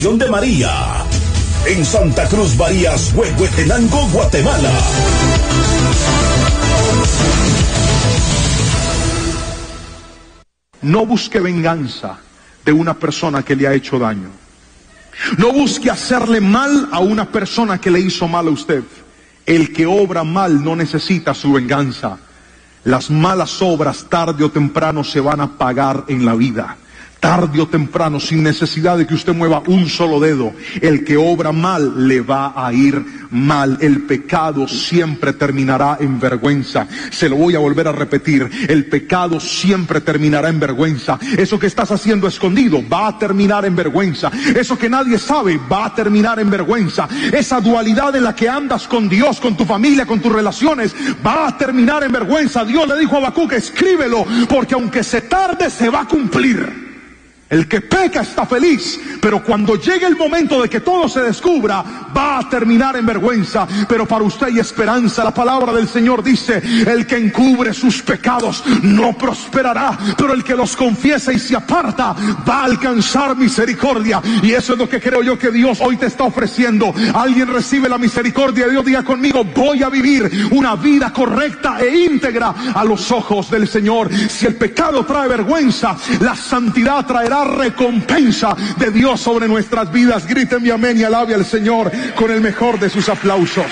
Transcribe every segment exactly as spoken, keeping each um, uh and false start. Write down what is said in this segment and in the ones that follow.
de María, en Santa Cruz, Barías, Huehuetenango, Guatemala. No busque venganza de una persona que le ha hecho daño. No busque hacerle mal a una persona que le hizo mal a usted. El que obra mal no necesita su venganza. Las malas obras tarde o temprano se van a pagar en la vida. Tarde o temprano, sin necesidad de que usted mueva un solo dedo, el que obra mal le va a ir mal. El pecado siempre terminará en vergüenza. Se lo voy a volver a repetir. El pecado siempre terminará en vergüenza. Eso que estás haciendo escondido va a terminar en vergüenza. Eso que nadie sabe va a terminar en vergüenza. Esa dualidad en la que andas con Dios, con tu familia, con tus relaciones, va a terminar en vergüenza. Dios le dijo a Habacuc, escríbelo, porque aunque se tarde, se va a cumplir. El que peca está feliz, pero cuando llegue el momento de que todo se descubra, va a terminar en vergüenza. Pero para usted hay esperanza. La palabra del Señor dice, el que encubre sus pecados no prosperará, pero el que los confiesa y se aparta va a alcanzar misericordia. Y eso es lo que creo yo que Dios hoy te está ofreciendo. Alguien recibe la misericordia de Dios, diga conmigo, voy a vivir una vida correcta e íntegra a los ojos del Señor. Si el pecado trae vergüenza, la santidad traerá recompensa de Dios sobre nuestras vidas. Griten mi amén y alabe al Señor con el mejor de sus aplausos.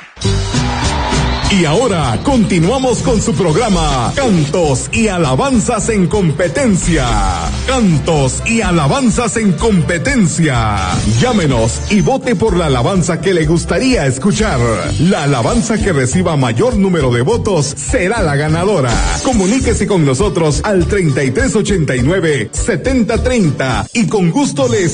Y ahora continuamos con su programa Cantos y Alabanzas en Competencia. Cantos y Alabanzas en Competencia. Llámenos y vote por la alabanza que le gustaría escuchar. La alabanza que reciba mayor número de votos será la ganadora. Comuníquese con nosotros al treinta y tres ochenta y nueve setenta treinta y con gusto les